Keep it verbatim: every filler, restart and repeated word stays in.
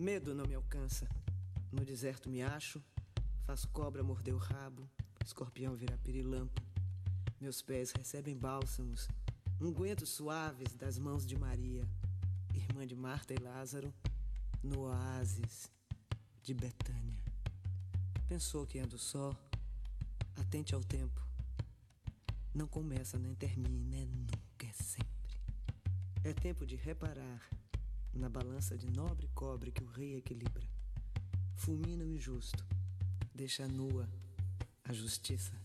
Medo não me alcança. No deserto me acho, faço cobra morder o rabo, escorpião virar pirilampo. Meus pés recebem bálsamos, ungüentos suaves das mãos de Maria, irmã de Marta e Lázaro, no oásis de Betânia. Pensou que ando só, atente ao tempo. Não começa nem termina, é nunca, é sempre. É tempo de reparar na balança de nobre cobre que o rei equilibra. Fulmina o injusto, deixa nua a justiça.